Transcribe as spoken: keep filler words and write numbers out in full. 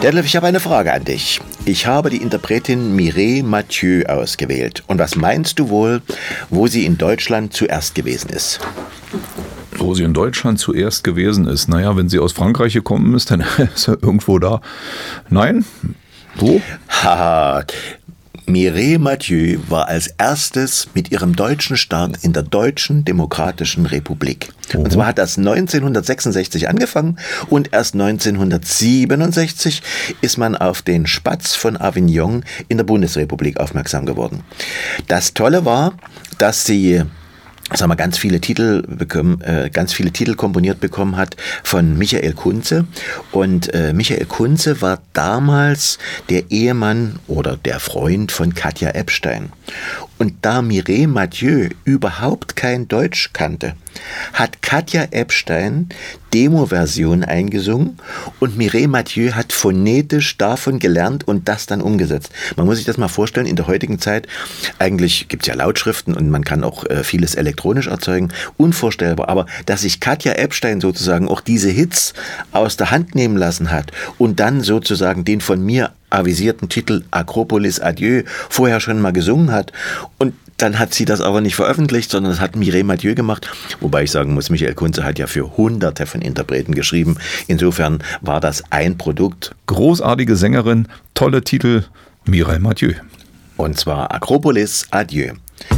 Detlef, ich habe eine Frage an dich. Ich habe die Interpretin Mireille Mathieu ausgewählt. Und was meinst du wohl, wo sie in Deutschland zuerst gewesen ist? Wo sie in Deutschland zuerst gewesen ist? Naja, wenn sie aus Frankreich gekommen ist, dann ist sie irgendwo da. Nein? Wo? Haha. Mireille Mathieu war als erstes mit ihrem deutschen Start in der Deutschen Demokratischen Republik. Oh. Und zwar hat das neunzehnhundertsechsundsechzig angefangen und erst neunzehnhundertsiebenundsechzig ist man auf den Spatz von Avignon in der Bundesrepublik aufmerksam geworden. Das Tolle war, dass sie sagen wir, ganz viele Titel bekommen, äh, ganz viele Titel komponiert bekommen hat von Michael Kunze. Und äh, Michael Kunze war damals der Ehemann oder der Freund von Katja Ebstein. Und da Mireille Mathieu überhaupt kein Deutsch kannte, hat Katja Ebstein Demo-Version eingesungen und Mireille Mathieu hat phonetisch davon gelernt und das dann umgesetzt. Man muss sich das mal vorstellen, in der heutigen Zeit, eigentlich gibt es ja Lautschriften und man kann auch äh, vieles elektronisch erzeugen, unvorstellbar, aber dass sich Katja Ebstein sozusagen auch diese Hits aus der Hand nehmen lassen hat und dann sozusagen den von mir avisierten Titel Akropolis Adieu vorher schon mal gesungen hat und dann hat sie das aber nicht veröffentlicht, sondern das hat Mireille Mathieu gemacht. Wobei ich sagen muss, Michael Kunze hat ja für hunderte von Interpreten geschrieben. Insofern war das ein Produkt. Großartige Sängerin, tolle Titel, Mireille Mathieu. Und zwar Akropolis Adieu.